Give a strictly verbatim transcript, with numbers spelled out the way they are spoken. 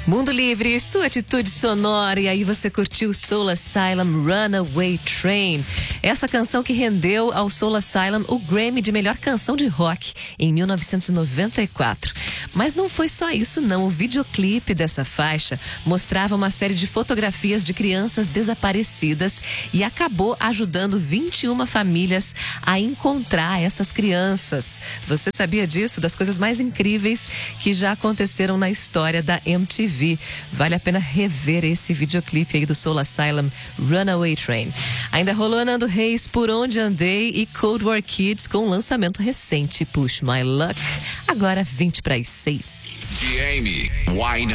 Mundo Livre, sua atitude sonora. E aí você curtiu Soul Asylum Runaway Train. Essa canção que rendeu ao Soul Asylum o Grammy de melhor canção de rock em mil novecentos e noventa e quatro. Mas não foi só isso não, o videoclipe dessa faixa mostrava uma série de fotografias de crianças desaparecidas e acabou ajudando vinte e uma famílias a encontrar essas crianças. Você sabia disso? Das coisas mais incríveis que já aconteceram na história da M T V. Vale a pena rever esse videoclipe aí do Soul Asylum Runaway Train. Ainda rolou Nando Reis, Por Onde Andei e Cold War Kids com um lançamento recente, Push My Luck. Agora vinte para as seis. Jamie Wine.